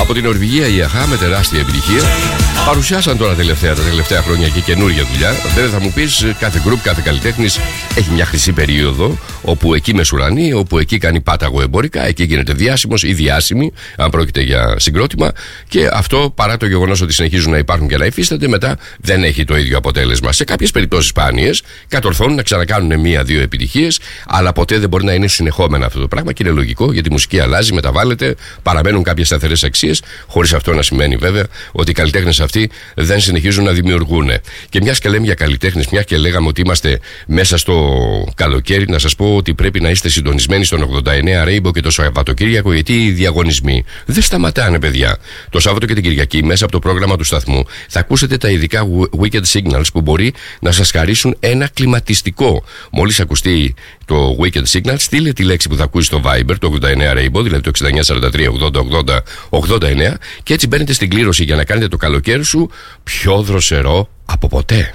Από την Νορβηγία η ΑΧΑ με τεράστια επιτυχία παρουσιάσαν τώρα τα τελευταία χρόνια και καινούργια δουλειά. Δεν θα μου πεις, κάθε γκρουπ, κάθε καλλιτέχνης έχει μια χρυσή περίοδο όπου εκεί μεσουρανεί, όπου εκεί κάνει πάταγο εμπορικά, εκεί γίνεται διάσημος ή διάσημη, αν πρόκειται για συγκρότημα. Και αυτό παρά το γεγονός ότι συνεχίζουν να υπάρχουν και να υφίστανται, μετά δεν έχει το ίδιο αποτέλεσμα. Σε κάποιες περιπτώσεις σπάνιες κατορθώνουν να ξανακάνουν μία-δύο επιτυχίες, αλλά ποτέ δεν μπορεί να είναι συνεχόμενα αυτό το πράγμα και είναι λογικό γιατί η μουσική αλλάζει, μεταβάλλεται, παραμένουν κάποιες σταθερές αξίες, χωρίς αυτό να σημαίνει βέβαια ότι οι καλλιτέχνες αυτοί δεν συνεχίζουν να δημιουργούν. Και μιας και λέμε για καλλιτέχνες, μια και λέγαμε ότι είμαστε μέσα στο καλοκαίρι, να σας πω ότι πρέπει να είστε συντονισμένοι στον 89 Rainbow και το Σαββατοκύριακο, γιατί οι διαγωνισμοί δεν σταματάνε, παιδιά. Το Σάββατο και την Κυριακή, μέσα από το πρόγραμμα του σταθμού, θα ακούσετε τα ειδικά Wicked Signals που μπορεί να σας χαρίσουν ένα κλιματιστικό. Μόλις ακουστεί το Wicked Signal, στείλε τη λέξη που θα ακούσει στο Viber, το 89 Rainbow, δηλαδή το 6943808089, και έτσι μπαίνετε στην κλήρωση για να κάνετε το καλοκαίρι σου πιο δροσερό από ποτέ.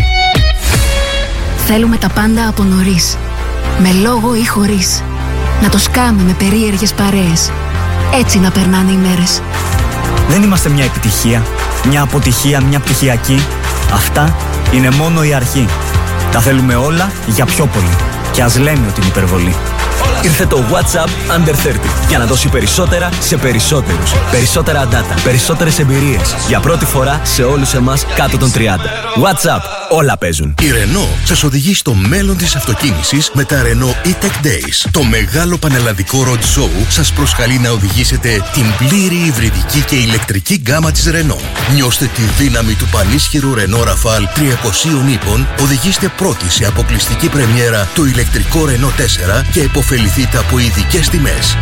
Θέλουμε τα πάντα από νωρίς, με λόγο ή χωρίς. Να το σκάμε με περίεργες παρέες. Έτσι να περνάνε οι μέρες. Δεν είμαστε μια επιτυχία, μια αποτυχία, μια πτυχιακή. Αυτά είναι μόνο η αρχή. Τα θέλουμε όλα για πιο πολύ. Και ας λέμε ότι είναι υπερβολή. Ήρθε το WhatsApp Under 30 για να δώσει περισσότερα σε περισσότερους. Περισσότερα data, περισσότερες εμπειρίες. Για πρώτη φορά σε όλους εμάς κάτω των 30. WhatsApp, όλα παίζουν. Η Renault σας οδηγεί στο μέλλον της αυτοκίνησης με τα Renault E-Tech Days. Το μεγάλο πανελλαδικό road show σας προσκαλεί να οδηγήσετε την πλήρη υβριδική και ηλεκτρική γκάμα της Renault. Νιώστε τη δύναμη του πανίσχυρου Renault Rafale 300 ύπων, οδηγήστε πρώτοι σε αποκλειστική πρεμιέρα το ηλεκτρικό Renault 4 και επωφεληθείτε από ειδικές τιμές.